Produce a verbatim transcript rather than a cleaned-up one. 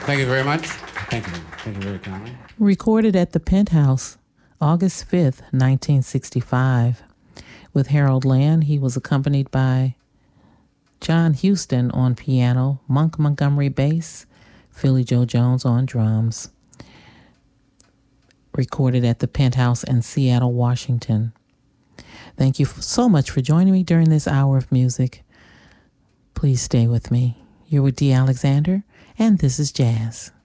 Thank you very much. Thank you. Thank you very kindly. Recorded at the Penthouse, August fifth, nineteen sixty-five. With Harold Land, he was accompanied by John Huston on piano, Monk Montgomery bass, Philly Joe Jones on drums. Recorded at the Penthouse in Seattle, Washington. Thank you so much for joining me during this hour of music. Please stay with me. You're with Dee Alexander, and this is Jazz.